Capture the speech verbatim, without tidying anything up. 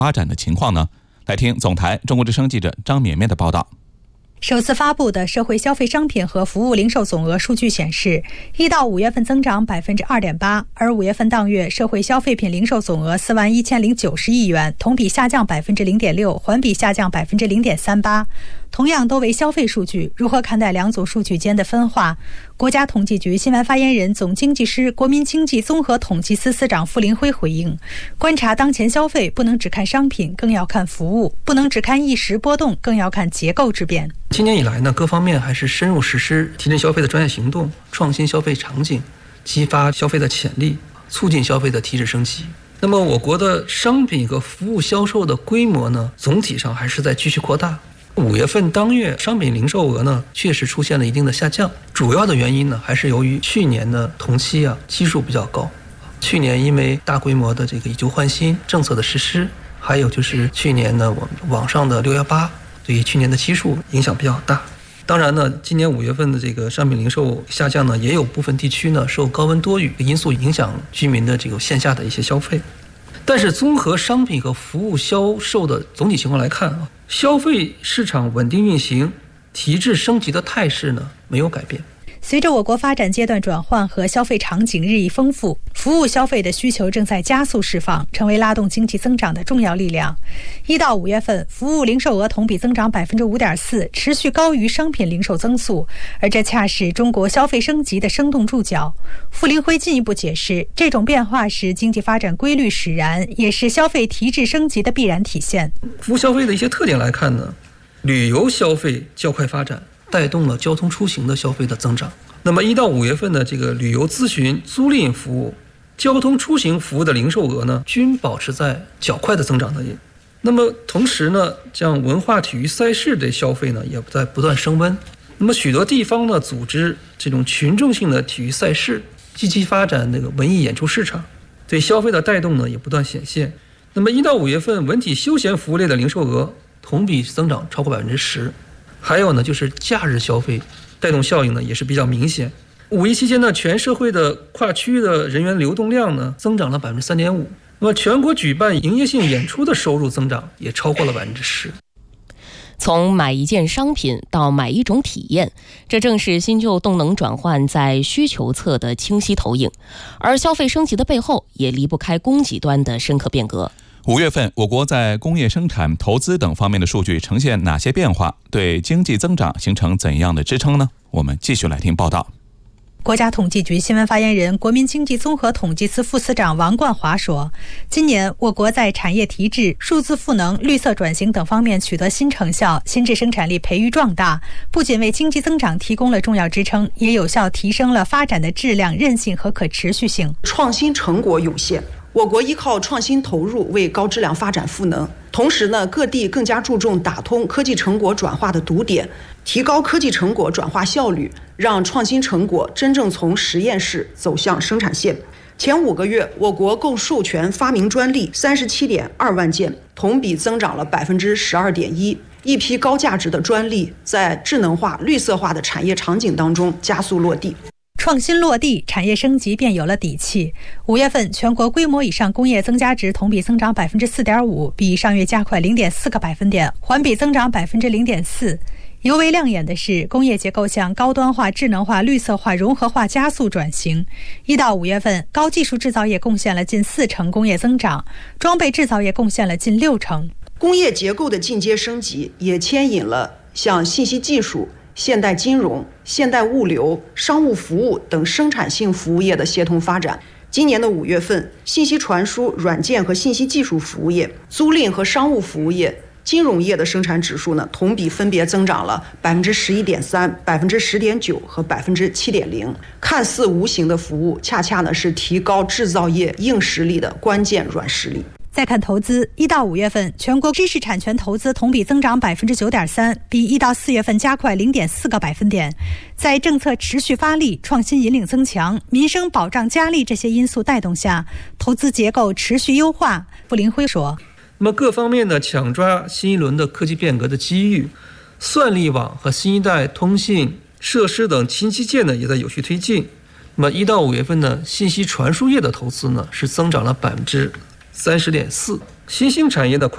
发展的情况呢？来听总台中国之声记者张绵绵的报道。 首次发布的社会消费商品和服务零售总额数据显示，一到五月份增长百分之二点八，而五月份当月社会消费品零售总额四万一千零九十亿元，同比下降百分之零点六，环比下降百分之零点三八。同样都为消费数据，如何看待两组数据间的分化？国家统计局新闻发言人、总经济师、国民经济综合统计司司长傅林辉回应：观察当前消费，不能只看商品，更要看服务；不能只看一时波动，更要看结构之变。 今年以来呢，各方面还是深入实施提振消费的专业行动，创新消费场景，激发消费的潜力，促进消费的提质升级。那么我国的商品和服务销售的规模呢，总体上还是在继续扩大。五月份当月商品零售额呢，确实出现了一定的下降，主要的原因呢，还是由于去年的同期啊基数比较高。去年因为大规模的这个以旧换新政策的实施，还有就是去年呢我们网上的六一八，对于去年的基数影响比较大。当然呢，今年五月份的这个商品零售下降呢，也有部分地区呢受高温多雨的因素影响居民的这个线下的一些消费。但是综合商品和服务销售的总体情况来看啊，消费市场稳定运行、提质升级的态势呢没有改变。 随着我国发展阶段转换和消费场景日益丰富，服务消费的需求正在加速释放，成为拉动经济增长的重要力量。一到五月份，服务零售额同比增长百分之五点四，持续高于商品零售增速，而这恰是中国消费升级的生动注脚。傅林辉进一步解释，这种变化是经济发展规律使然，也是消费提质升级的必然体现。 服务消费的一些特点来看呢，旅游消费较快发展，带动了交通出行的消费的增长。那么一到五月份的这个旅游咨询、租赁服务、交通出行服务的零售额呢，均保持在较快的增长的。那么同时呢，像文化体育赛事的消费呢，也在不断升温。那么许多地方呢，组织这种群众性的体育赛事，积极发展那个文艺演出市场，对消费的带动呢也不断显现。那么一到五月份，文体休闲服务类的零售额同比增长超过百分之十。还有呢，就是假日消费带动效应呢也是比较明显。五一期间呢，全社会的跨区域的人员流动量呢增长了百分之三点五。那么全国举办营业性演出的收入增长也超过了百分之十。 从买一件商品到买一种体验，这正是新旧动能转换在需求侧的清晰投影。而消费升级的背后，也离不开供给端的深刻变革。 五月份，我国在工业生产、投资等方面的数据呈现哪些变化？对经济增长形成怎样的支撑呢？我们继续来听报道。 国家统计局新闻发言人、国民经济综合统计司副司长王冠华说，今年我国在产业提质、数字赋能、绿色转型等方面取得新成效，新质生产力培育壮大，不仅为经济增长提供了重要支撑，也有效提升了发展的质量、韧性和可持续性。 创新成果有限，我国依靠创新投入为高质量发展赋能，同时呢，各地更加注重打通科技成果转化的堵点，提高科技成果转化效率，让创新成果真正从实验室走向生产线。前五个月，我国共授权发明专利三十七点二万件，同比增长了百分之十二点一。一批高价值的专利在智能化、绿色化的产业场景当中加速落地。 创新落地，产业升级便有了底气。五月份，全国规模以上工业增加值同比增长百分之四点五，比上月加快零点四个百分点，环比增长百分之零点四。尤为亮眼的是，工业结构向高端化、智能化、绿色化、融合化加速转型。一到五月份，高技术制造业贡献了近四成工业增长，装备制造业贡献了近六成。 工业结构的进阶升级，也牵引了像信息技术、现代金融、现代物流、商务服务等生产性服务业的协同发展。今年的五月份，信息传输、软件和信息技术服务业、租赁和商务服务业、金融业的生产指数呢，同比分别增长了百分之十一点三、百分之十点九和百分之七点零。看似无形的服务，恰恰呢是提高制造业硬实力的关键软实力。 再看投资，一到五月份，全国知识产权投资同比增长百分之九点三，比一到四月份加快零点四个百分点。在政策持续发力、创新引领增强、民生保障加力这些因素带动下，投资结构持续优化。傅林辉说， 那么各方面呢，抢抓新一轮的科技变革的机遇，算力网和新一代通信设施等新基建呢也在有序推进。那么一到五月份呢，信息传输业的投资呢是增长了百分之三十点四，新兴产业的快